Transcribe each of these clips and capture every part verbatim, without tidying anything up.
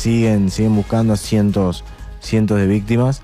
siguen, siguen buscando cientos, cientos de víctimas.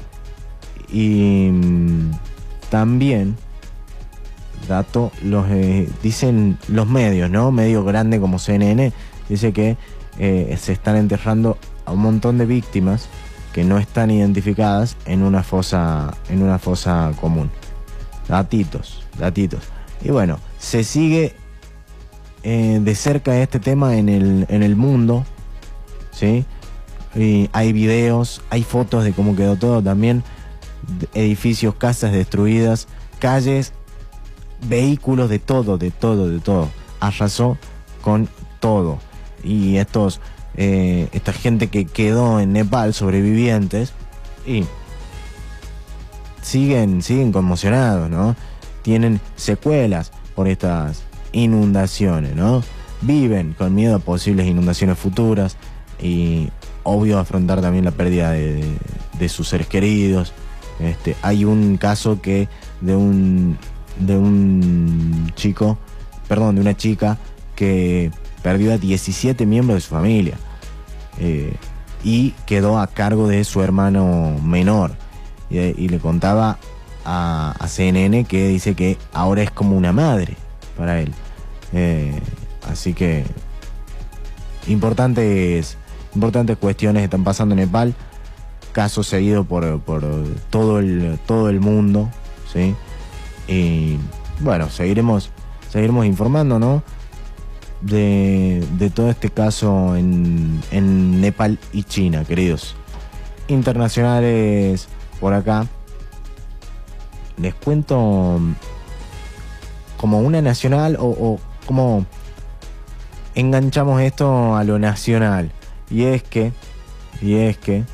Y mmm, también, dato, los eh, dicen los medios, ¿no? Medios grandes como C N N, dice que eh, se están enterrando a un montón de víctimas que no están identificadas en una fosa, en una fosa común. Datitos, datitos. Y bueno, se sigue eh, de cerca este tema en el, en el mundo, ¿sí? Y hay videos, hay fotos de cómo quedó todo también. Edificios, casas destruidas, calles, vehículos, de todo, de todo, de todo. Arrasó con todo. Y estos, eh, esta gente que quedó en Nepal, sobrevivientes, y siguen, siguen conmocionados, ¿no? Tienen secuelas por estas inundaciones, ¿no? Viven con miedo a posibles inundaciones futuras y obvio afrontar también la pérdida de, de, de sus seres queridos. Este, hay un caso que de un de un chico, perdón, de una chica que perdió a diecisiete miembros de su familia eh, y quedó a cargo de su hermano menor y, y le contaba a, a C N N que dice que ahora es como una madre para él. Eh, así que importantes importantes cuestiones están pasando en Nepal. Caso seguido por, por todo el todo el mundo, ¿sí? Y bueno, seguiremos seguiremos informando, ¿no? De, de todo este caso en, en Nepal y China, queridos. Internacionales por acá. Les cuento como una nacional o, o como enganchamos esto a lo nacional. Y es que, y es que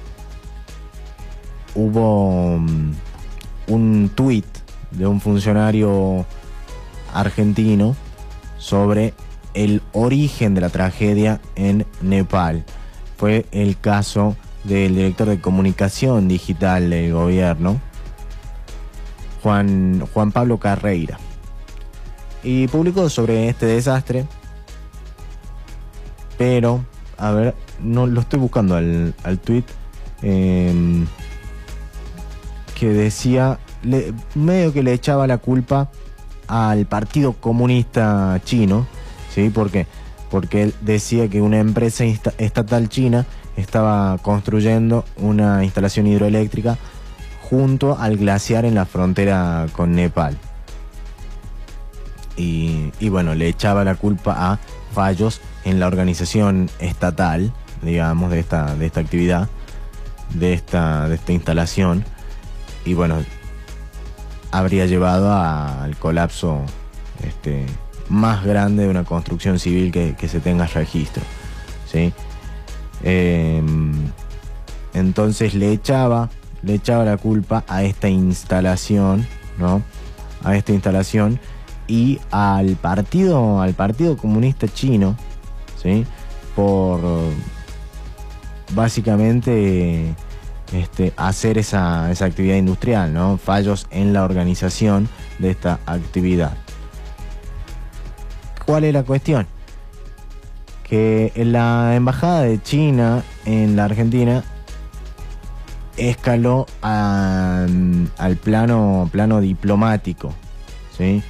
hubo um, un tuit de un funcionario argentino sobre el origen de la tragedia en Nepal. Fue el caso del director de comunicación digital del gobierno, Juan, Juan Pablo Carreira, y publicó sobre este desastre, pero, a ver, no lo estoy buscando al, al tuit, eh, que decía, le, medio que le echaba la culpa al Partido Comunista Chino, ¿sí? ¿Por qué? Porque él decía que una empresa estatal china estaba construyendo una instalación hidroeléctrica junto al glaciar en la frontera con Nepal. Y, y bueno, le echaba la culpa a fallos en la organización estatal, digamos, de esta, de esta actividad, de esta, de esta instalación. Y bueno, habría llevado a, al colapso este, más grande de una construcción civil que, que se tenga registro, ¿sí? Eh, entonces le echaba, le echaba la culpa a esta instalación, ¿no? A esta instalación y al partido, al Partido Comunista Chino, ¿sí? Por básicamente Este, hacer esa, esa actividad industrial, ¿no? Fallos en la organización de esta actividad. ¿Cuál es la cuestión? Que la embajada de China en la Argentina escaló a, al plano, plano diplomático, ¿sí?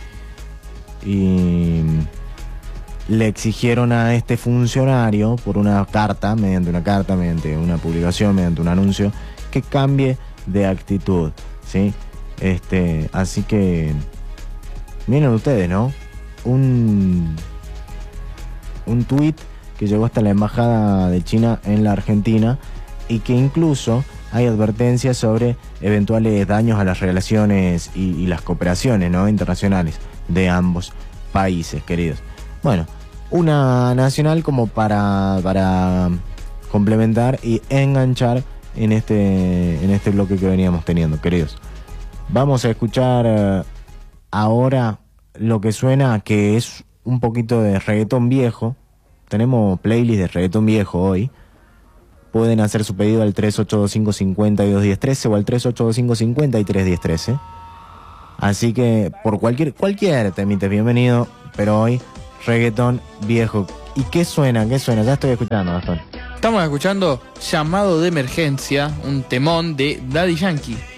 Y le exigieron a este funcionario por una carta, mediante una carta, mediante una publicación, mediante un anuncio, que cambie de actitud, ¿sí? Este, así que miren ustedes, ¿no? Un un tuit que llegó hasta la embajada de China en la Argentina y que incluso hay advertencias sobre eventuales daños a las relaciones y, y las cooperaciones, ¿no? internacionales de ambos países, queridos. Bueno, una nacional como para, para complementar y enganchar en este, en este bloque que veníamos teniendo, queridos. Vamos a escuchar uh, ahora lo que suena, que es un poquito de reggaetón viejo. Tenemos playlist de reggaetón viejo hoy. Pueden hacer su pedido al tres ocho dos cinco, cinco dos uno cero o al tres ocho dos cinco, cinco tres uno cero uno. Así que por cualquier, cualquier temite, bienvenido, pero hoy reggaetón viejo. ¿Y qué suena? ¿Qué suena? Ya estoy escuchando, Gastón. Estamos escuchando Llamado de Emergencia, un temón de Daddy Yankee.